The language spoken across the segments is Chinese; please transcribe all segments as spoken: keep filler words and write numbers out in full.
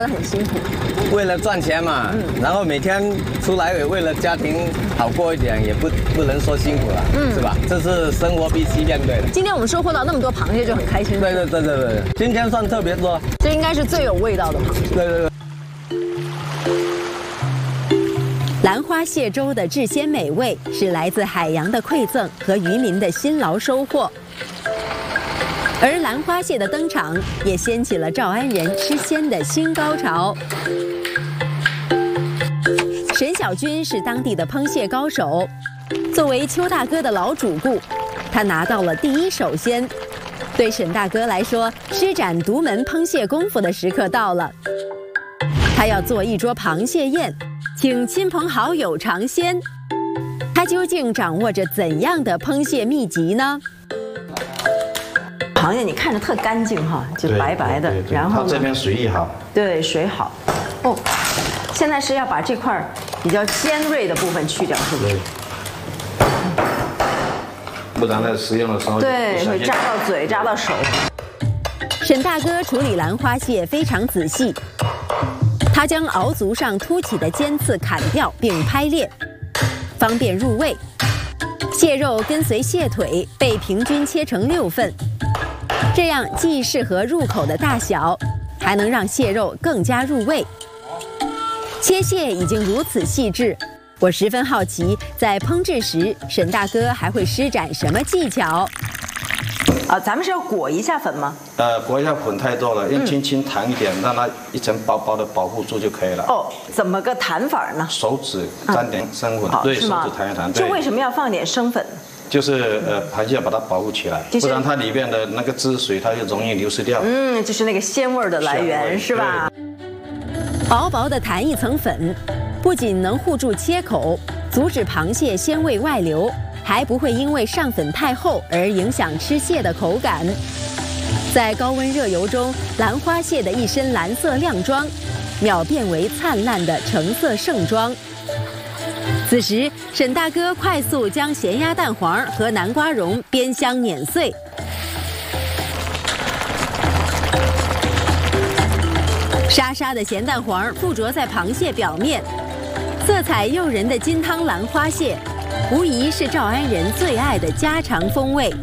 很辛苦， 为了赚钱嘛，嗯、然后每天出来也为了家庭好过一点，也不不能说辛苦了，嗯，是吧？这是生活必须面对的。 今天我们收获到那么多螃蟹，就很开心。 对对对对对，今天算特别多， 这应该是最有味道的螃蟹。 对对对。 兰花蟹粥的制鲜美味，是来自海洋的馈赠和渔民的辛劳收获。 而兰花蟹的登场，也掀起了赵安人吃鲜的新高潮。沈小军是当地的烹蟹高手，作为邱大哥的老主顾，他拿到了第一手鲜。对沈大哥来说，施展独门烹蟹功夫的时刻到了。他要做一桌螃蟹宴，请亲朋好友尝鲜。他究竟掌握着怎样的烹蟹秘籍呢？ 螃蟹你看着特干净哈，就白白的，然后它这边水也好， 对，水好。哦，现在是要把这块比较尖锐的部分去掉，是不是？ 不然在食用的时候对会扎到嘴、扎到手。 沈大哥处理兰花蟹非常仔细，他将螯足上凸起的尖刺砍掉并拍裂，方便入味。蟹肉跟随蟹腿被平均切成六份。 这样既适合入口的大小，还能让蟹肉更加入味。切蟹已经如此细致，我十分好奇，在烹制时，沈大哥还会施展什么技巧？ 啊，咱们是要裹一下粉吗？ 呃，裹一下粉太多了，用轻轻弹一点，让它一层薄薄的保护住就可以了。 哦，怎么个弹法呢？ 手指沾点生粉，对，手指弹一弹。 就为什么要放点生粉？ 就是呃，螃蟹要把它保护起来，不然它里面的那个汁水它就容易流失掉。 嗯，就是那个鲜味的来源，是吧？ 薄薄的弹一层粉，不仅能护住切口，阻止螃蟹鲜味外流，还不会因为上粉太厚而影响吃蟹的口感。在高温热油中，兰花蟹的一身蓝色亮装，秒变为灿烂的橙色盛装。 此时，沈大哥快速将咸鸭蛋黄和南瓜蓉煸香碾碎，沙沙的咸蛋黄附着在螃蟹表面，色彩诱人的金汤兰花蟹，无疑是赵安人最爱的家常风味。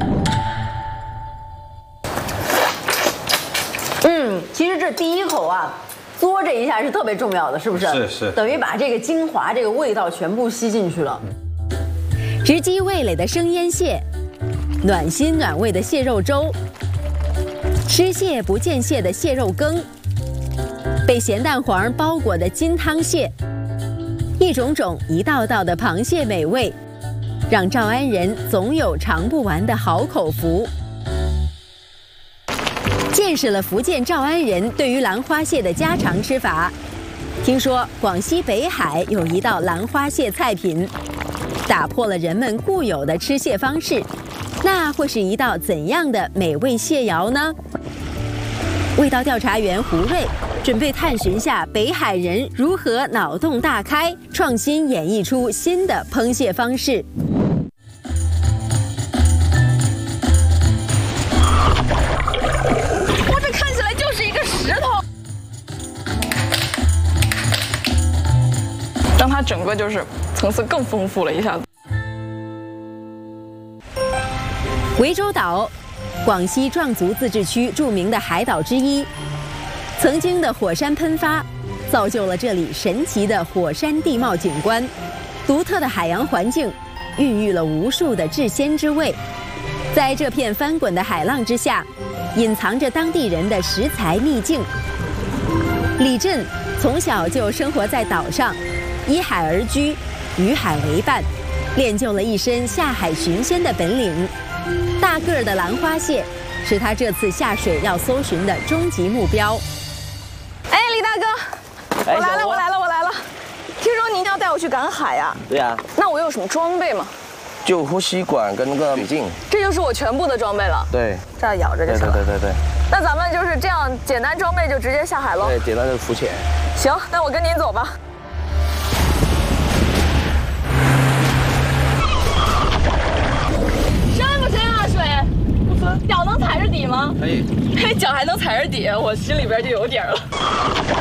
嗯，其实这第一口啊。 嘬这一下是特别重要的，是不是？ 是是， 等于把这个精华、这个味道全部吸进去了。 直击味蕾的生腌蟹，暖心暖胃的蟹肉粥，吃蟹不见蟹的蟹肉羹，被咸蛋黄包裹的金汤蟹，一种种一道道的螃蟹美味，让赵安人总有尝不完的好口福。 见识了福建赵安人对于兰花蟹的家常吃法，听说广西北海有一道兰花蟹菜品，打破了人们固有的吃蟹方式，那会是一道怎样的美味蟹肴呢？味道调查员胡瑞准备探寻下北海人如何脑洞大开，创新演绎出新的烹蟹方式。 让它整个就是层次更丰富了一下子。 涠洲岛，广西壮族自治区著名的海岛之一，曾经的火山喷发，造就了这里神奇的火山地貌景观，独特的海洋环境，孕育了无数的制鲜之味。在这片翻滚的海浪之下，隐藏着当地人的食材秘境。李振从小就生活在岛上。 依海而居，与海为伴，练就了一身下海寻鲜的本领。大个儿的兰花蟹是他这次下水要搜寻的终极目标。 哎，李大哥，我来了，我来了，我来了！听说您要带我去赶海呀？ 对呀。 那我有什么装备吗？ 就呼吸管跟那个水镜。 这就是我全部的装备了。 对。 这样咬着就行了。 对对对对对。 那咱们就是这样简单装备就直接下海喽？ 对，简单就浮潜。 行，那我跟您走吧。 深不深啊水？不脚能踩着底吗？ 可以。 嘿，脚还能踩着底，我心里边就有底儿了。